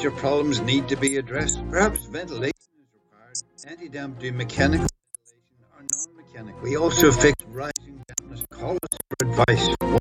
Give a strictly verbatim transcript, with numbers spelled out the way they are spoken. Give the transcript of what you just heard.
posture problems need to be addressed. Perhaps ventilation is required. Anti-damp do mechanical ventilation or non-mechanical. We also fix rising dampness. Call us for advice.